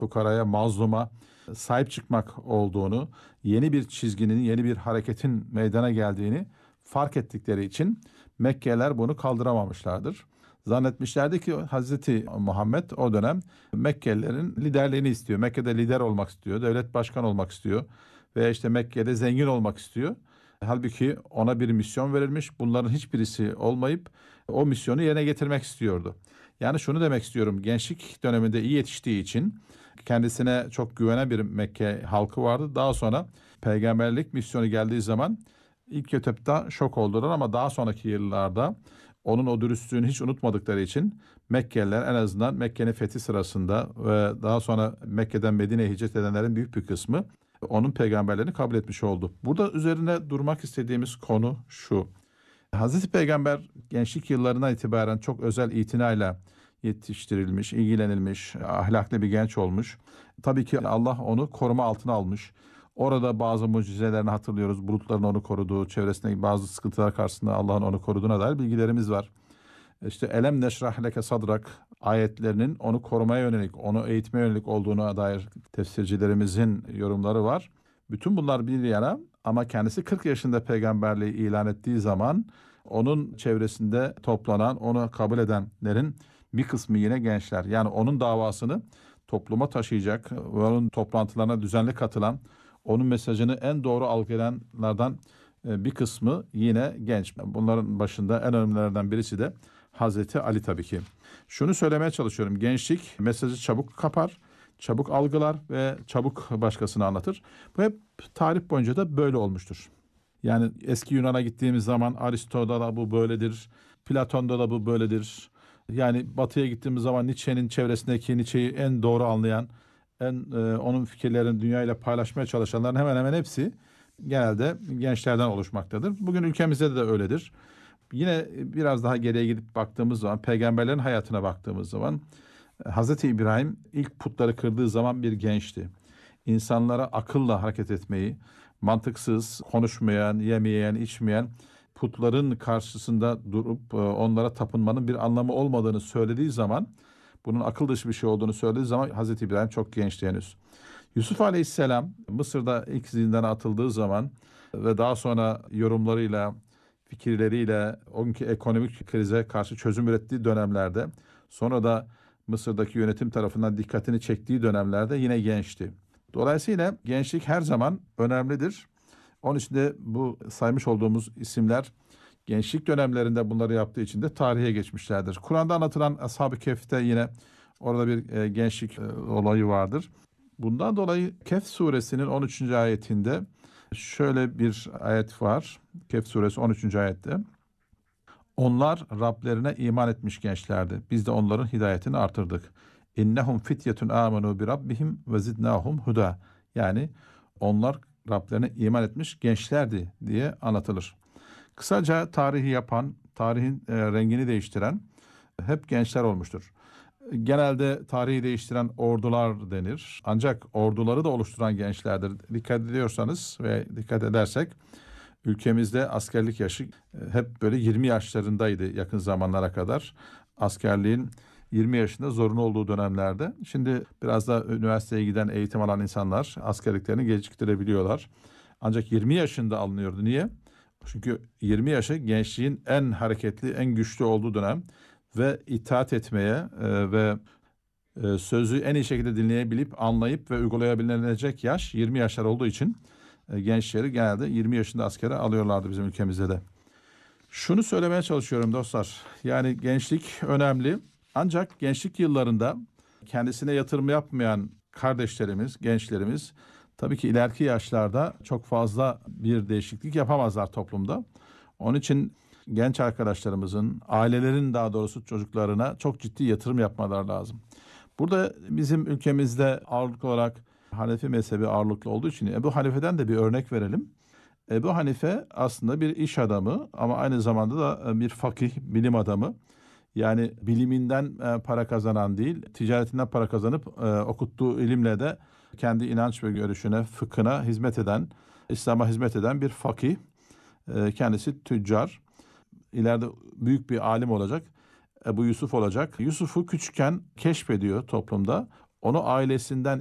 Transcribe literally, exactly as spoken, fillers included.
fukaraya, mazluma sahip çıkmak olduğunu, yeni bir çizginin, yeni bir hareketin meydana geldiğini fark ettikleri için Mekkeliler bunu kaldıramamışlardır. Zannetmişlerdi ki Hazreti Muhammed o dönem Mekkelilerin liderliğini istiyor. Mekke'de lider olmak istiyor, devlet başkanı olmak istiyor veya işte Mekke'de zengin olmak istiyor. Halbuki ona bir misyon verilmiş. Bunların hiçbirisi olmayıp o misyonu yerine getirmek istiyordu. Yani şunu demek istiyorum. Gençlik döneminde iyi yetiştiği için kendisine çok güvenen bir Mekke halkı vardı. Daha sonra peygamberlik misyonu geldiği zaman ilk etapta şok oldular ama daha sonraki yıllarda onun o dürüstlüğünü hiç unutmadıkları için Mekkeliler en azından Mekke'nin fethi sırasında ve daha sonra Mekke'den Medine'ye hicret edenlerin büyük bir kısmı onun peygamberlerini kabul etmiş oldu. Burada üzerine durmak istediğimiz konu şu. Hazreti Peygamber gençlik yıllarından itibaren çok özel itinayla yetiştirilmiş, ilgilenilmiş, ahlaklı bir genç olmuş. Tabii ki Allah onu koruma altına almış. Orada bazı mucizelerini hatırlıyoruz. Bulutların onu koruduğu, çevresindeki bazı sıkıntılar karşısında Allah'ın onu koruduğuna dair bilgilerimiz var. İşte elem neşrah leke sadrak ayetlerinin onu korumaya yönelik, onu eğitmeye yönelik olduğuna dair tefsircilerimizin yorumları var. Bütün bunlar bir yana ama kendisi kırk yaşında peygamberliği ilan ettiği zaman onun çevresinde toplanan, onu kabul edenlerin bir kısmı yine gençler. Yani onun davasını topluma taşıyacak ve onun toplantılarına düzenli katılan, onun mesajını en doğru algılayanlardan bir kısmı yine genç. Bunların başında en önemlilerden birisi de Hazreti Ali tabii ki. Şunu söylemeye çalışıyorum. Gençlik mesajı çabuk kapar, çabuk algılar ve çabuk başkasına anlatır. Bu hep tarih boyunca da böyle olmuştur. Yani eski Yunan'a gittiğimiz zaman Aristo'da da bu böyledir, Platon'da da bu böyledir. Yani Batı'ya gittiğimiz zaman Nietzsche'nin çevresindeki Nietzsche'yi en doğru anlayan, en e, onun fikirlerini dünyayla paylaşmaya çalışanların hemen hemen hepsi genelde gençlerden oluşmaktadır. Bugün ülkemizde de öyledir. Yine biraz daha geriye gidip baktığımız zaman, peygamberlerin hayatına baktığımız zaman Hazreti İbrahim ilk putları kırdığı zaman bir gençti. İnsanlara akılla hareket etmeyi, mantıksız, konuşmayan, yemeyen, içmeyen putların karşısında durup onlara tapınmanın bir anlamı olmadığını söylediği zaman, bunun akıl dışı bir şey olduğunu söylediği zaman Hazreti İbrahim çok gençti henüz. Yusuf Aleyhisselam Mısır'da ilk zindana atıldığı zaman ve daha sonra yorumlarıyla, fikirleriyle o günkü ekonomik krize karşı çözüm ürettiği dönemlerde, sonra da Mısır'daki yönetim tarafından dikkatini çektiği dönemlerde yine gençti. Dolayısıyla gençlik her zaman önemlidir. Onun için de bu saymış olduğumuz isimler gençlik dönemlerinde bunları yaptığı için de tarihe geçmişlerdir. Kur'an'da anlatılan Ashab-ı Kehf'te yine orada bir e, gençlik e, olayı vardır. Bundan dolayı Kehf suresinin on üçüncü ayetinde şöyle bir ayet var. Kehf suresi on üçüncü ayette. Onlar Rablerine iman etmiş gençlerdi. Biz de onların hidayetini artırdık. İnnehum fityetun amenu bi rabbihim ve zidnahum huda. Yani onlar Rablerine iman etmiş gençlerdi diye anlatılır. Kısaca tarihi yapan, tarihin e, rengini değiştiren hep gençler olmuştur. Genelde tarihi değiştiren ordular denir. Ancak orduları da oluşturan gençlerdir. Dikkat ediyorsanız ve dikkat edersek ülkemizde askerlik yaşı hep böyle yirmi yaşlarındaydı yakın zamanlara kadar. Askerliğin yirmi yaşında zorunlu olduğu dönemlerde. Şimdi biraz da üniversiteye giden, eğitim alan insanlar askerliklerini geciktirebiliyorlar. Ancak yirmi yaşında alınıyordu. Niye? Çünkü yirmi yaşı gençliğin en hareketli, en güçlü olduğu dönem ve itaat etmeye e, ve e, sözü en iyi şekilde dinleyebilip, anlayıp ve uygulayabilecek yaş yirmi yaşlar olduğu için e, gençleri genelde yirmi yaşında askere alıyorlardı bizim ülkemizde de. Şunu söylemeye çalışıyorum dostlar. Yani gençlik önemli. Ancak gençlik yıllarında kendisine yatırım yapmayan kardeşlerimiz, gençlerimiz tabii ki ileriki yaşlarda çok fazla bir değişiklik yapamazlar toplumda. Onun için genç arkadaşlarımızın, ailelerin daha doğrusu çocuklarına çok ciddi yatırım yapmaları lazım. Burada bizim ülkemizde ağırlıklı olarak Hanefi mezhebi ağırlıklı olduğu için Ebu Hanife'den de bir örnek verelim. Ebu Hanife aslında bir iş adamı ama aynı zamanda da bir fakih, bilim adamı. Yani biliminden para kazanan değil, ticaretinden para kazanıp okuttuğu ilimle de kendi inanç ve görüşüne, fıkhına hizmet eden, İslam'a hizmet eden bir fakih. Kendisi tüccar. İleride büyük bir alim olacak. Ebu Yusuf olacak. Yusuf'u küçükken keşfediyor toplumda. onu ailesinden